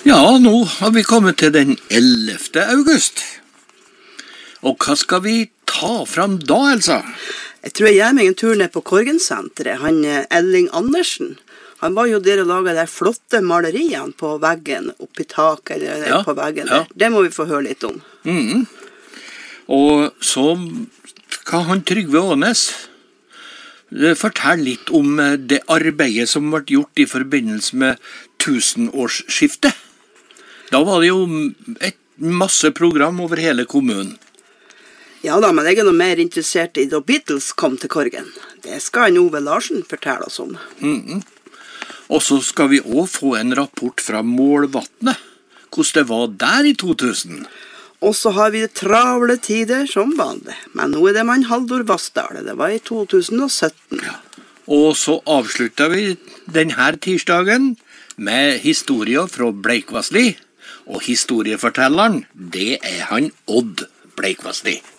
Ja, nå har vi kommet til den 11. august. Og hva skal vi ta fram da, Elsa? Jeg tror jeg gjør meg en tur ned på Korgensenteret. Han Elling Andersen, han var jo der og laget de flotte maleriene på veggen, oppi taket eller på veggen der. Det må vi få høre litt om. Og så skal han Trygve Ånes fortelle litt om det arbeidet som ble gjort i forbindelse med tusenårsskiftet. Da var det jo et masse program over hele kommunen. Ja da, men jeg er noe mer interessert i da Beatles kom til Korgen. Det skal han Ove Larsen fortelle oss om. Og så skal vi også få en rapport fra Målvatnet, hvordan det var der i 2000. Og så har vi travle tider som vanlig. Men nå er det mann Haldor Vassdal. Det var i 2017. Ja. Og så avslutta vi denne tirsdagen med historier fra Bleikvassli. Og historiefortelleren, det er han Odd Bleikvassli.